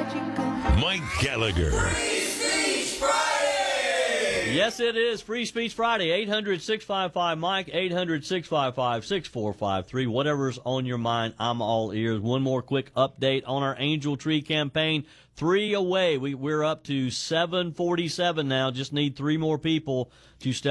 Mike Gallagher. Yes, it is Free Speech Friday. 800-655-MIKE, 800-655-6453. Whatever's on your mind, I'm all ears. One more quick update on our Angel Tree campaign. 3 away. We're up to 747 now. Just need 3 more people to step